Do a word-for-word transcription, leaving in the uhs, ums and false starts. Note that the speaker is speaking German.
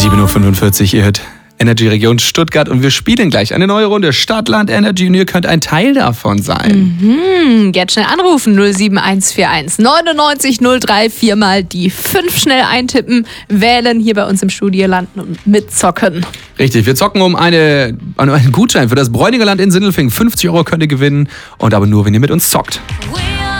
sieben Uhr fünfundvierzig, ihr hört Energy Region Stuttgart und wir spielen gleich eine neue Runde Stadt, Land, Energy und ihr könnt ein Teil davon sein. Mhm, jetzt schnell anrufen, null sieben eins vier eins neunundneunzig null drei, viermal die fünf schnell eintippen, wählen, hier bei uns im Studio landen und mitzocken. Richtig, wir zocken um, eine, um einen Gutschein für das Bräuninger Land in Sindelfingen. fünfzig Euro könnt ihr gewinnen und aber nur, wenn ihr mit uns zockt.